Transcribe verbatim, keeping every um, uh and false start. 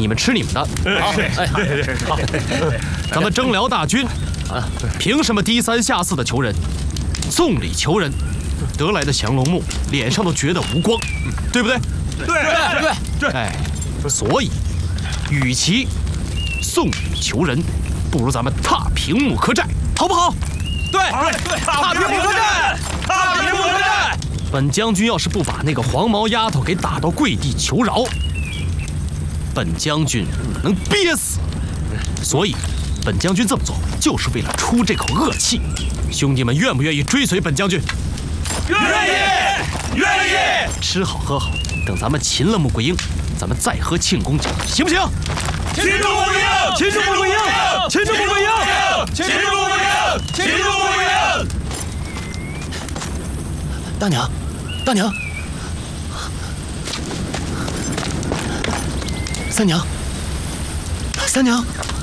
你们吃你们的。好，哎，好，咱们征辽大军啊，凭什么低三下四的求人，送礼求人，得来的降龙木脸上都觉得无光，对不对？ 对对对对。哎，所以，与其送礼求人，不如咱们踏平木柯寨，好不好？对对，踏平木柯寨，踏平木柯寨。 本将军要是不把那个黄毛丫头给打到跪地求饶，本将军能憋死。所以，本将军这么做就是为了出这口恶气。兄弟们愿不愿意追随本将军？ 愿意，愿意。 吃好喝好，等咱们擒了穆桂英，咱们再喝庆功酒，行不行？ 擒住穆桂英！ 擒住穆桂英！擒住穆桂英！ 擒住穆桂英！擒住穆桂英！ 大娘，大娘，三娘，三娘。